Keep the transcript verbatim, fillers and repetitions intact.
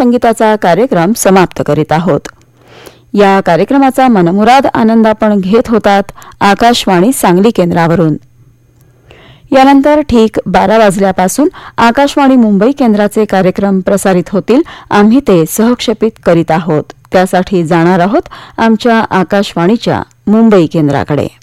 संगीताचा कार्यक्रम समाप्त करीत आहोत. या कार्यक्रमाचा मनमुराद आनंद आपण घेत होतात आकाशवाणी सांगली केंद्रावरून. यानंतर ठीक बारा वाजल्यापासून आकाशवाणी मुंबई केंद्राचे कार्यक्रम प्रसारित होतील. आम्ही ते सहक्षेपित करीत आहोत. त्यासाठी जाणार आहोत आमच्या आकाशवाणीच्या मुंबई केंद्राकडे.